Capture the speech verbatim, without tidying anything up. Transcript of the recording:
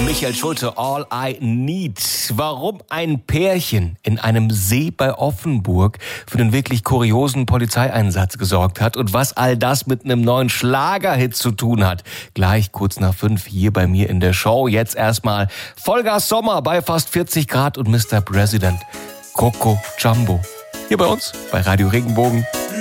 Michael Schulte, All I Need. Warum ein Pärchen in einem See bei Offenburg für den wirklich kuriosen Polizeieinsatz gesorgt hat und was all das mit einem neuen Schlagerhit zu tun hat. Gleich kurz nach fünf hier bei mir in der Show. Jetzt erstmal Vollgas Sommer bei fast vierzig Grad und Mister President Coco Jumbo. Hier bei uns bei Radio Regenbogen.